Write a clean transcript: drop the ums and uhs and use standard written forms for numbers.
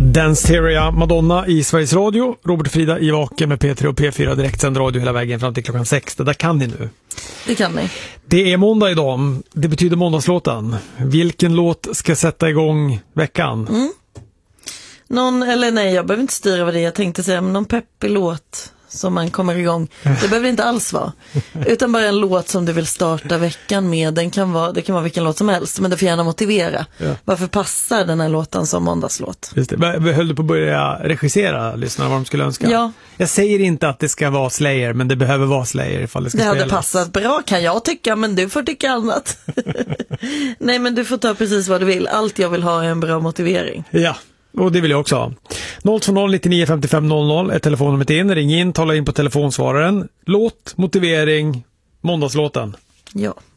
Danceteria Madonna i Sveriges Radio. Robert och Frida i Vaken med P3 och P4 direktsänd radio hela vägen fram till klockan 6. Det där kan ni nu. Det kan ni. Det är måndag idag. Det betyder måndagslåten. Vilken låt ska sätta igång veckan? Jag behöver inte styra vad det är. Jag tänkte säga någon peppig låt som man kommer igång. Det behöver inte alls vara. Utan bara en låt som du vill starta veckan med. Det kan vara vilken låt som helst. Men det får gärna motivera. Ja. Varför passar den här låten som måndagslåt? Just det. Höll du på att börja regissera lyssnarna vad de skulle önska? Ja. Jag säger inte att det ska vara Slayer, men det behöver vara Slayer ifall det ska spelas. Det hade passat bra kan jag tycka, men du får tycka annat. Nej, men du får ta precis vad du vill. Allt jag vill ha är en bra motivering. Ja. Och det vill jag också ha. 020 99 55 00 är telefonnumret in. Ring in, tala in på telefonsvararen. Låt, motivering, måndagslåten. Ja.